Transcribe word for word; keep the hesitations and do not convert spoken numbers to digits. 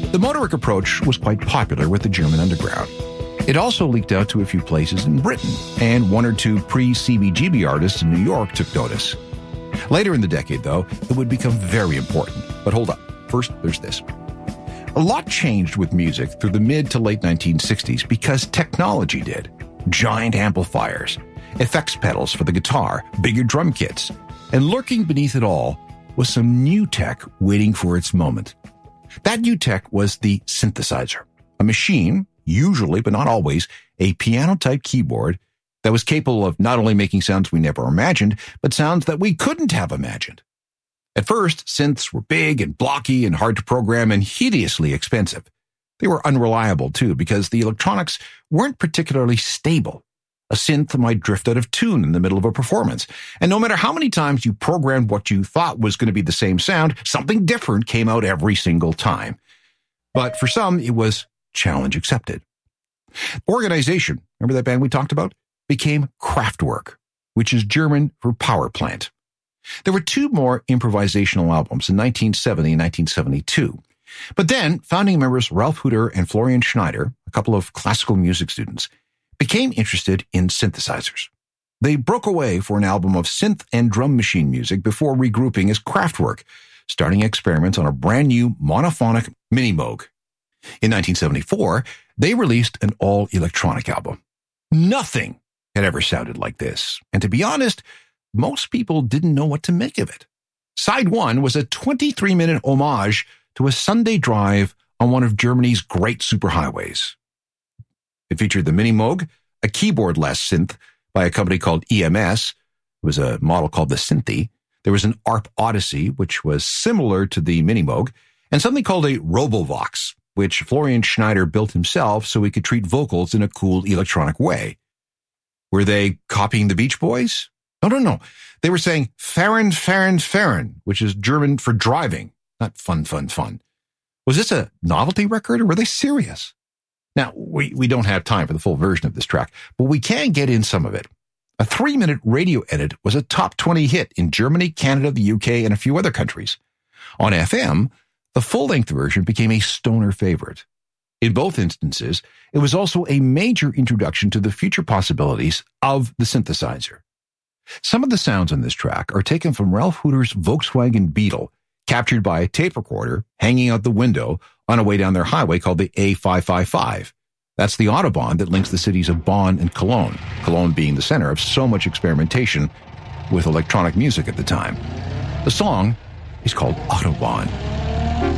The Motorik approach was quite popular with the German underground. It also leaked out to a few places in Britain, and one or two pre-C B G B artists in New York took notice. Later in the decade, though, it would become very important. But hold up. First, there's this. A lot changed with music through the mid to late nineteen sixties because technology did. Giant amplifiers, effects pedals for the guitar, bigger drum kits, and lurking beneath it all was some new tech waiting for its moment. That new tech was the synthesizer, a machine, usually but not always, a piano-type keyboard that was capable of not only making sounds we never imagined, but sounds that we couldn't have imagined. At first, synths were big and blocky and hard to program and hideously expensive. They were unreliable, too, because the electronics weren't particularly stable. A synth might drift out of tune in the middle of a performance, and no matter how many times you programmed what you thought was going to be the same sound, something different came out every single time. But for some, it was challenge accepted. Organization, remember that band we talked about, became Kraftwerk, which is German for power plant. There were two more improvisational albums in nineteen seventy and nineteen seventy-two. But then, founding members Ralf Hütter and Florian Schneider, a couple of classical music students, became interested in synthesizers. They broke away for an album of synth and drum machine music before regrouping as Kraftwerk, starting experiments on a brand new monophonic Minimoog. In nineteen seventy-four, they released an all-electronic album. Nothing had ever sounded like this, and to be honest, most people didn't know what to make of it. Side one was a twenty-three minute homage to a Sunday drive on one of Germany's great superhighways. It featured the Minimoog, a keyboard-less synth by a company called E M S. It was a model called the Synthi. There was an A R P Odyssey, which was similar to the Minimoog, and something called a Robovox, which Florian Schneider built himself so he could treat vocals in a cool electronic way. Were they copying the Beach Boys? No, no, no. They were saying Fahren, Fahren, Fahren, which is German for driving, not fun, fun, fun. Was this a novelty record or were they serious? Now, we, we don't have time for the full version of this track, but we can get in some of it. A three-minute radio edit was a top twenty hit in Germany, Canada, the U K, and a few other countries. On F M, the full-length version became a stoner favorite. In both instances, it was also a major introduction to the future possibilities of the synthesizer. Some of the sounds on this track are taken from Ralf Hütter's Volkswagen Beetle, captured by a tape recorder hanging out the window on a way down their highway called the A five five five. That's the Autobahn that links the cities of Bonn and Cologne, Cologne being the center of so much experimentation with electronic music at the time. The song is called Autobahn.